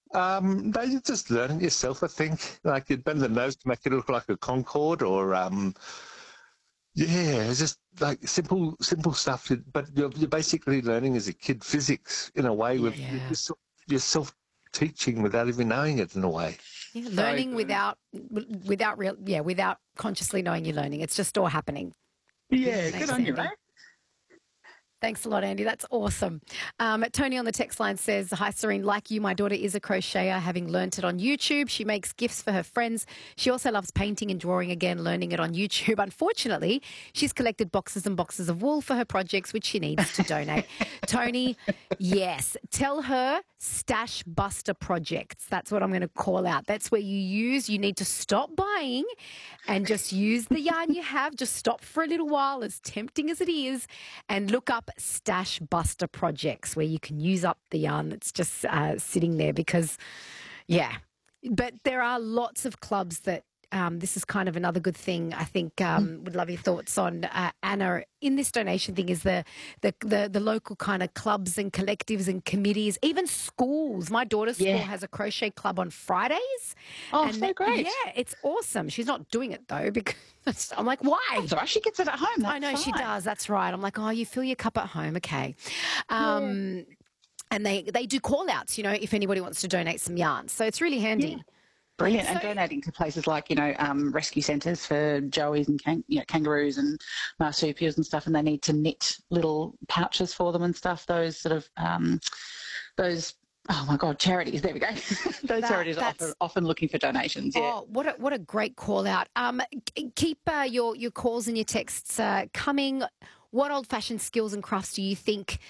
No, you just learn it yourself, I think. Like you'd bend the nose to make it look like a Concorde, or yeah, it's just like simple stuff. But you're basically learning as a kid physics in a way. Yeah. With you're self teaching without even knowing it in a way. Yeah, So learning good. without consciously knowing you're learning. It's just all happening. Yeah, Thanks, good on you, Andy. mate. Thanks a lot, Andy. That's awesome. Tony on the text line says, hi, Serene. Like you, my daughter is a crocheter, having learnt it on YouTube. She makes gifts for her friends. She also loves painting and drawing again, learning it on YouTube. Unfortunately, she's collected boxes and boxes of wool for her projects, which she needs to donate. Tony, yes. Tell her Stash Buster Projects. That's what I'm going to call out. That's where you need to stop buying and just use the yarn you have. Just stop for a little while, as tempting as it is, and look up Stash Buster Projects where you can use up the yarn that's just sitting there because, yeah. But there are lots of clubs that this is kind of another good thing. I think would love your thoughts on, Anna, in this donation thing is the local kind of clubs and collectives and committees, even schools. My daughter's school has a crochet club on Fridays. Oh, and so great. Yeah, it's awesome. She's not doing it though because I'm like, why? That's all right. She gets it at home. That's I know she fine. does. That's right. I'm like, oh, you fill your cup at home. Okay. And they do call outs, if anybody wants to donate some yarn. So it's really handy. Yeah. Brilliant. And donating to places like, rescue centres for joeys and kangaroos and marsupials and stuff, and they need to knit little pouches for them and stuff. Those sort of, oh my God, charities. There we go. Those charities are often looking for donations. Yeah. Oh, what a great call out. Keep your calls and your texts coming. What old-fashioned skills and crafts do you think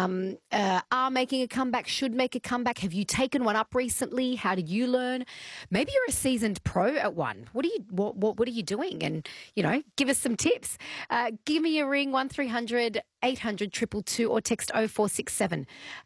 are making a comeback, should make a comeback? Have you taken one up recently? How did you learn? Maybe you're a seasoned pro at one. What are you doing? And, give us some tips. Give me a ring, 1300 800 222, or text 0467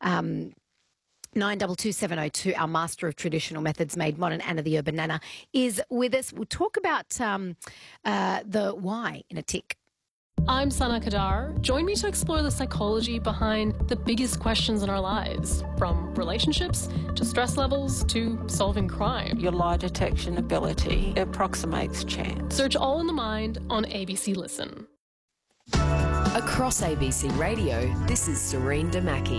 922702. Our master of traditional methods made modern, Anna the Urban Nana, is with us. We'll talk about the why in a tick. I'm Sana Kadar. Join me to explore the psychology behind the biggest questions in our lives, from relationships to stress levels to solving crime. Your lie detection ability approximates chance. Search All in the Mind on ABC Listen. Across ABC Radio, this is Serene Damaki.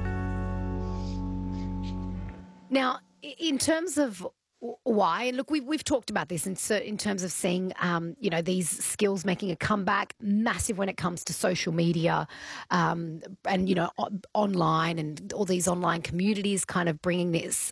Now, in terms of why, look, we've talked about this in terms of seeing, these skills making a comeback, massive when it comes to social media, and online, and all these online communities kind of bringing this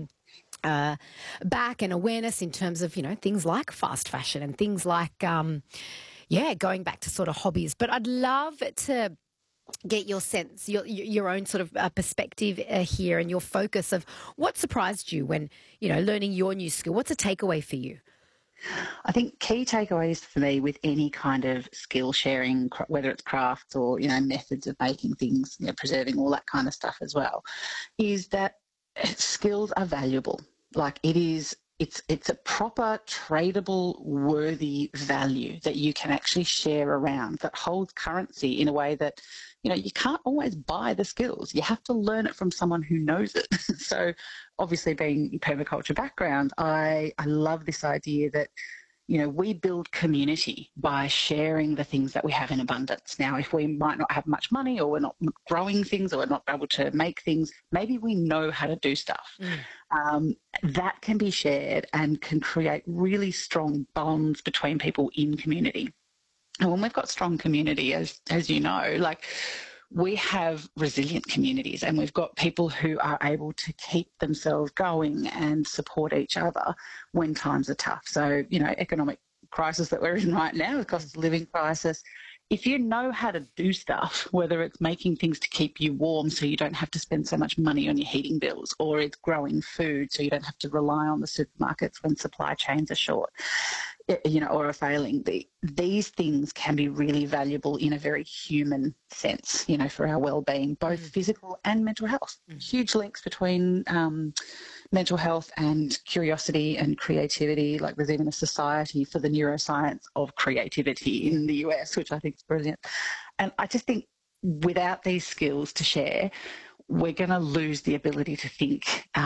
back, and awareness in terms of things like fast fashion and things like going back to sort of hobbies. But I'd love to get your sense, your own sort of perspective here, and your focus of what surprised you when, learning your new skill. What's a takeaway for you? I think key takeaways for me with any kind of skill sharing, whether it's crafts or, methods of making things, preserving, all that kind of stuff as well, is that skills are valuable. Like it's a proper tradable, worthy value that you can actually share around, that holds currency in a way that, you can't always buy the skills. You have to learn it from someone who knows it. So obviously, being permaculture background, I love this idea that, we build community by sharing the things that we have in abundance. Now, if we might not have much money, or we're not growing things, or we're not able to make things, maybe we know how to do stuff. That can be shared and can create really strong bonds between people in community. And when we've got strong community, as you know, like, we have resilient communities, and we've got people who are able to keep themselves going and support each other when times are tough. So, economic crisis that we're in right now, the cost of living crisis. If you know how to do stuff, whether it's making things to keep you warm so you don't have to spend so much money on your heating bills, or it's growing food so you don't have to rely on the supermarkets when supply chains are short, or are failing, these things can be really valuable in a very human sense, for our well-being, both physical and mental health. Huge links between mental health and curiosity and creativity. Like, there's even a society for the neuroscience of creativity in the US, which I think is brilliant. And I just think without these skills to share, we're going to lose the ability to think